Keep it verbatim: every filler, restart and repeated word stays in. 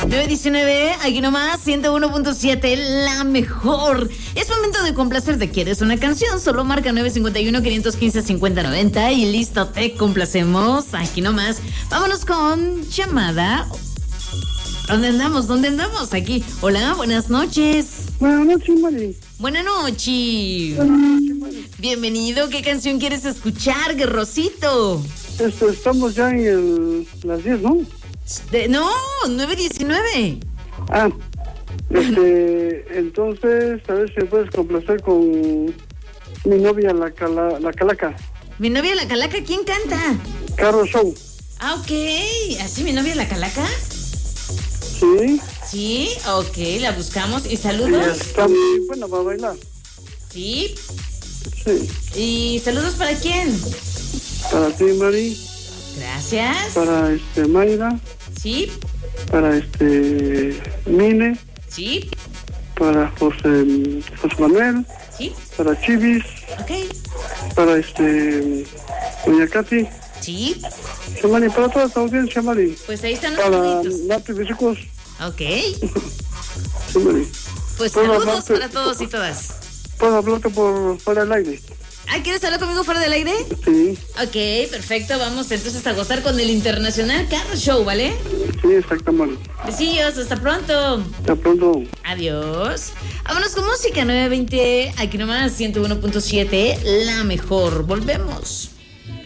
nueve diecinueve, aquí nomás, ciento uno punto siete, la mejor. Es momento de complacerte. ¿Quieres una canción? Solo marca nueve cinco uno, cinco uno cinco, cinco cero nueve cero y listo, te complacemos. Aquí nomás. Vámonos con llamada. ¿Dónde andamos? ¿Dónde andamos? Aquí. Hola, buenas noches. Buenas noches, Mari. Buenas noches. Buenas noches, Mari. Bienvenido. ¿Qué canción quieres escuchar, guerrosito? Esto, estamos ya en el, las diez, ¿no? De, no, nueve diecinueve. Ah, este, entonces, a ver si me puedes complacer con mi novia, la, cala, la Calaca. Mi novia la Calaca, ¿quién canta? Carro Show. Ah, ok. ¿Así mi novia la Calaca? Sí. Sí, ok, la buscamos. ¿Y Y saludos? está muy buena para bailar. Sí. Sí. ¿Y saludos para quién? Para ti, Mari. Gracias. Para este Mayra. Sí. Para este Mine. Sí. Para José, José Manuel. Sí. Para Chivis. Ok. Para este Doña Katy. Sí. Mari, para toda esta audiencia, Mari. Pues ahí están los Para saluditos. Nati Bicicos. Ok. Sí, Mari. Pues Puedo saludos hablarte- para todos y todas. ¿Puedo hablarte por fuera del aire? Ah, ¿quieres hablar conmigo fuera del aire? Sí, Ok, perfecto. Vamos entonces a gozar con el Internacional Carro Show, ¿vale? sí, exactamente. Besillos, hasta pronto. Hasta pronto. Adiós. Vámonos con música nueve veinte, aquí nomás, ciento uno punto siete, la mejor. Volvemos.